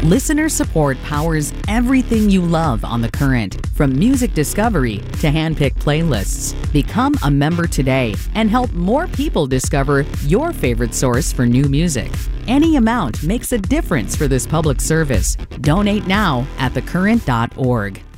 Listener support powers everything you love on The Current, from music discovery to hand-picked playlists. Become a member today and help more people discover your favorite source for new music. Any amount makes a difference for this public service. Donate now at thecurrent.org.